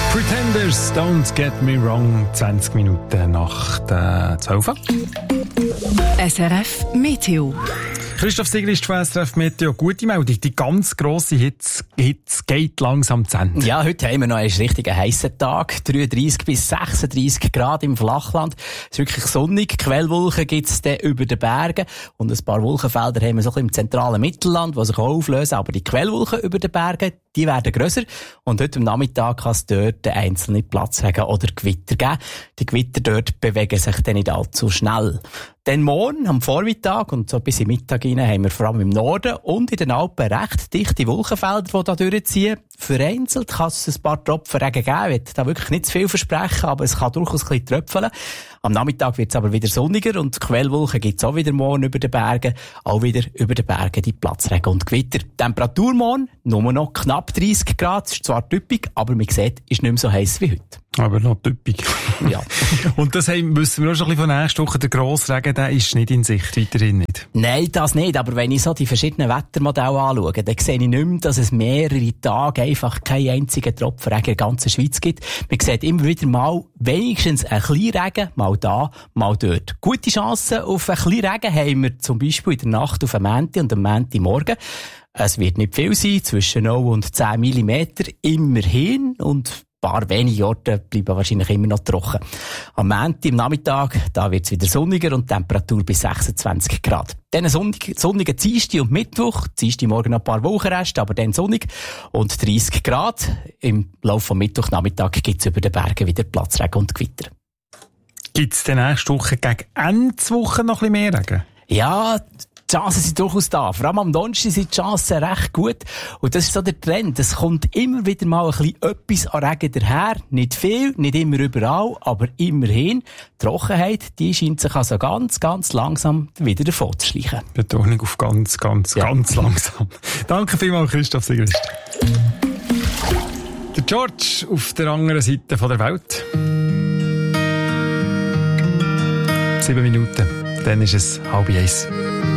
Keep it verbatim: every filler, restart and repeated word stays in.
Pretenders, don't get me wrong, zwanzig Minuten nach der zwölf. S R F Meteo. Christoph Sigrist von S R F Meteo. Gute Meldung, die ganz grosse Hitze, Hitze geht langsam zu Ende. Ja, heute haben wir noch einen richtig heissen Tag. dreiunddreissig bis sechsunddreissig Grad im Flachland. Es ist wirklich sonnig. Quellwolken gibt es dann über den Bergen. Und ein paar Wolkenfelder haben wir so ein bisschen im zentralen Mittelland, die sich auch auflösen. Aber die Quellwolken über den Bergen, die werden grösser. Und heute am Nachmittag kann es dort einzelne Platzregen oder Gewitter geben. Die Gewitter dort bewegen sich dann nicht allzu schnell. Dann morgen am Vormittag und so bis in Mittag hinein haben wir vor allem im Norden und in den Alpen recht dichte Wolkenfelder, die da durchziehen. Vereinzelt kann es ein paar Tropfen Regen geben. Ich will da wirklich nicht zu viel versprechen, aber es kann durchaus ein bisschen tröpfeln. Am Nachmittag wird es aber wieder sonniger und die Quellwolken gibt es auch wieder morgen über den Bergen. Auch wieder über den Bergen die Platzregen und Gewitter. Temperatur morgen nur noch knapp dreissig Grad. Das ist zwar typisch, aber man sieht, ist nicht mehr so heiß wie heute. Aber noch typisch. Ja. Und das haben, wissen wir auch schon ein bisschen von nächster Woche. Der Grossregen, der ist nicht in Sicht, weiterhin nicht. Nein, das nicht. Aber wenn ich so die verschiedenen Wettermodelle anschaue, dann sehe ich nicht mehr, dass es mehrere Tage einfach keinen einzigen Tropfen Regen in der ganzen Schweiz gibt. Man sieht immer wieder mal wenigstens ein bisschen Regen, mal da, mal dort. Gute Chancen auf ein bisschen Regen haben wir zum Beispiel in der Nacht auf am Montag und am Montagmorgen. Es wird nicht viel sein, zwischen neun und zehn Millimeter, immerhin. Und ein paar wenige Orte bleiben wahrscheinlich immer noch trocken. Am Montag, am Nachmittag, da wird es wieder sonniger und die Temperatur bis sechsundzwanzig Grad. Dann sonnig, sonnigen Dienstag und Mittwoch. Dienstag morgen noch ein paar Wolkenreste, aber dann sonnig. Und dreissig Grad. Im Laufe des Mittwochnachmittag gibt es über den Bergen wieder Platzregen und Gewitter. Gibt es denn nächste Woche gegen Ende der Woche noch ein bisschen mehr Regen? Ja, die Chancen sind durchaus da. Vor allem am Donnerstag sind die Chancen recht gut. Und das ist so der Trend. Es kommt immer wieder mal ein bisschen etwas an Regen daher. Nicht viel, nicht immer überall, aber immerhin. Die Trockenheit, die scheint sich also ganz, ganz langsam wieder davon zu schleichen. Betonung auf ganz, ganz, ja. ganz langsam. Danke vielmals, Christoph Sigrist. Der George auf der anderen Seite der Welt. Sieben Minuten, dann ist es halb eins.